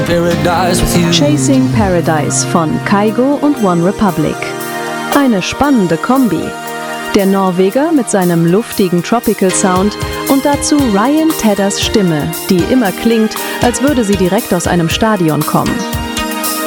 Chasing Paradise von Kygo und One Republic. Eine spannende Kombi. Der Norweger mit seinem luftigen Tropical Sound und dazu Ryan Tedders Stimme, die immer klingt, als würde sie direkt aus einem Stadion kommen.